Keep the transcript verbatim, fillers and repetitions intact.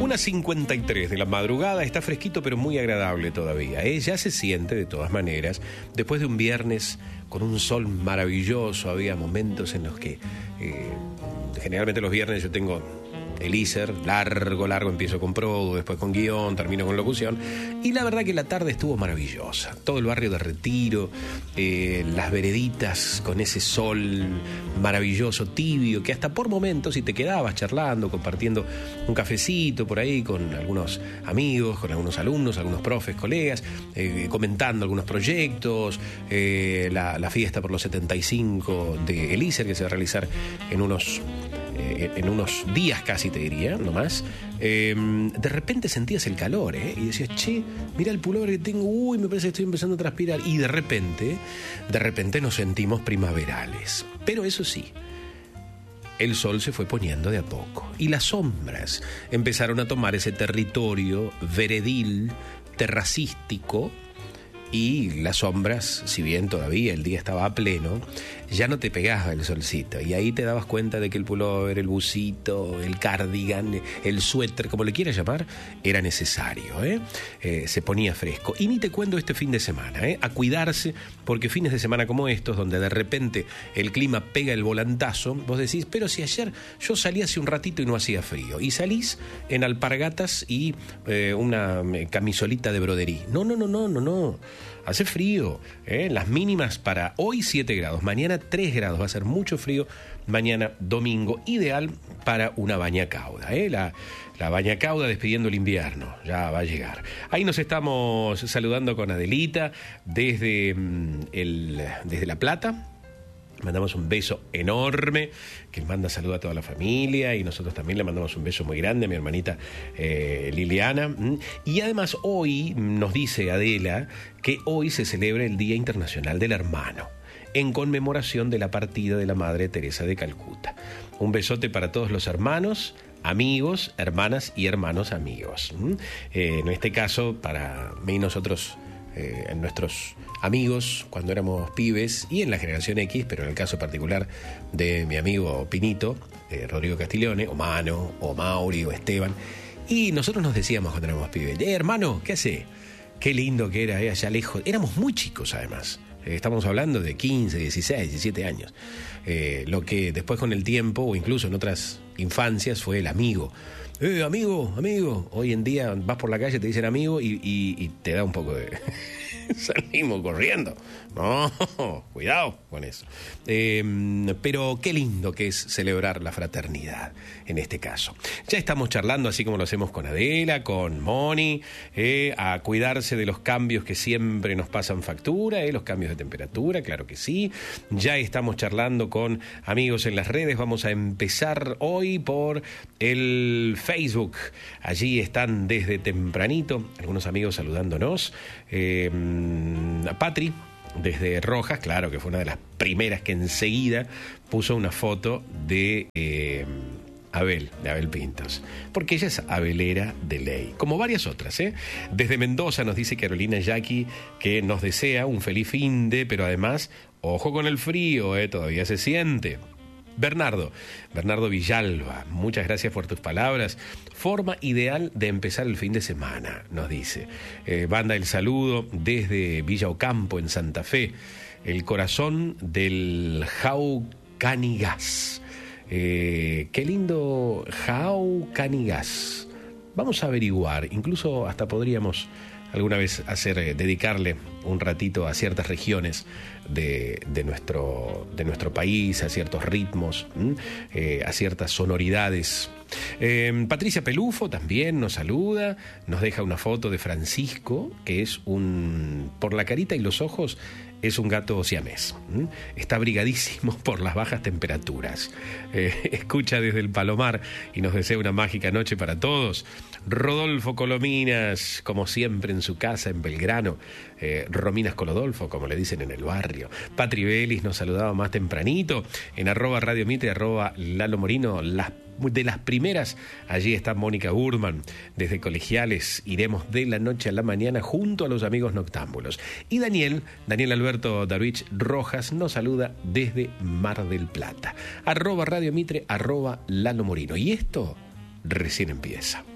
una cincuenta y tres de la madrugada, está fresquito pero muy agradable todavía, ¿eh? Ya se siente de todas maneras, después de un viernes con un sol maravilloso. Había momentos en los que, eh, generalmente los viernes yo tengo el I S E R, largo, largo, empiezo con Produ, después con guión, termino con locución, y la verdad que la tarde estuvo maravillosa. Todo el barrio de Retiro, eh, las vereditas con ese sol maravilloso, tibio, que hasta por momentos, si te quedabas charlando, compartiendo un cafecito por ahí con algunos amigos, con algunos alumnos, algunos profes, colegas, eh, comentando algunos proyectos, eh, la, la fiesta por los setenta y cinco de el I S E R, que se va a realizar en unos... en unos días casi, te diría, no más, eh, de repente sentías el calor, ¿eh? Y decías, che, mira el pullover que tengo, uy, me parece que estoy empezando a transpirar. Y de repente, de repente nos sentimos primaverales. Pero eso sí, el sol se fue poniendo de a poco y las sombras empezaron a tomar ese territorio veredil, terracístico. Y las sombras, si bien todavía el día estaba a pleno, ya no te pegaba el solcito. Y ahí te dabas cuenta de que el pullover, el busito, el cardigan, el suéter, como le quieras llamar, era necesario, ¿eh? Eh, se ponía fresco. Y ni te cuento este fin de semana, ¿eh? A cuidarse, porque fines de semana como estos, donde de repente el clima pega el volantazo, vos decís, pero si ayer yo salí hace un ratito y no hacía frío. Y salís en alpargatas y eh, una camisolita de broderí. No, no, no, no, no, no. Hace frío, ¿eh? Las mínimas para hoy siete grados, mañana tres grados, va a ser mucho frío, mañana domingo, ideal para una bañacauda, ¿eh? La, la bañacauda despidiendo el invierno, ya va a llegar. Ahí nos estamos saludando con Adelita desde, el, desde La Plata. Mandamos un beso enorme, que manda saludo a toda la familia, y nosotros también le mandamos un beso muy grande a mi hermanita eh, Liliana. Y además hoy nos dice Adela que hoy se celebra el Día Internacional del Hermano, en conmemoración de la partida de la Madre Teresa de Calcuta. Un besote para todos los hermanos, amigos, hermanas y hermanos amigos. Eh, en este caso, para mí y nosotros, eh, en nuestros amigos cuando éramos pibes y en la generación X, pero en el caso particular de mi amigo Pinito, eh, Rodrigo Castiglione, o Mano, o Mauri, o Esteban, y nosotros nos decíamos cuando éramos pibes, eh, hermano, ¿qué hace? Qué lindo que era, eh, allá lejos. Éramos muy chicos además, eh, estamos hablando de quince, dieciséis, diecisiete años, eh, lo que después con el tiempo, o incluso en otras infancias, fue el amigo. Eh, amigo, amigo. Hoy en día vas por la calle, te dicen amigo y, y, y te da un poco de... Salimos corriendo. No, cuidado con eso. Eh, pero qué lindo que es celebrar la fraternidad en este caso. Ya estamos charlando, así como lo hacemos con Adela, con Moni, eh, a cuidarse de los cambios que siempre nos pasan factura, eh, los cambios de temperatura, claro que sí. Ya estamos charlando con amigos en las redes. Vamos a empezar hoy por el Facebook. Allí están desde tempranito algunos amigos saludándonos. Eh, Patri, desde Rojas, claro que fue una de las primeras que enseguida puso una foto de eh, Abel, de Abel Pintos, porque ella es abelera de ley, como varias otras, ¿eh? Desde Mendoza nos dice Carolina Jackie que nos desea un feliz finde, pero además, ojo con el frío, ¿eh? Todavía se siente. Bernardo, Bernardo Villalba, muchas gracias por tus palabras. Forma ideal de empezar el fin de semana, nos dice. Eh, banda El Saludo desde Villa Ocampo, en Santa Fe. El corazón del Jaucanigas. Eh, qué lindo Jaucanigas. Vamos a averiguar, incluso hasta podríamos alguna vez hacer, eh, dedicarle un ratito a ciertas regiones de, de, nuestro, de nuestro país, a ciertos ritmos, eh, a ciertas sonoridades. Eh, Patricia Pelufo también nos saluda, nos deja una foto de Francisco, que es un, por la carita y los ojos, es un gato siamés. ¿Mm? Está abrigadísimo por las bajas temperaturas. Eh, escucha desde el Palomar y nos desea una mágica noche para todos. Rodolfo Colominas, como siempre en su casa en Belgrano. Eh, Rominas Colodolfo, como le dicen en el barrio. Patri Belis nos saludaba más tempranito en arroba Radio Mitre, arroba Lalo Morino. Las de las primeras, allí está Mónica Burman, desde Colegiales, iremos de la noche a la mañana junto a los amigos noctámbulos. Y Daniel, Daniel Alberto Darwich Rojas nos saluda desde Mar del Plata. Arroba Radio Mitre, arroba Lalo Morino. Y esto recién empieza.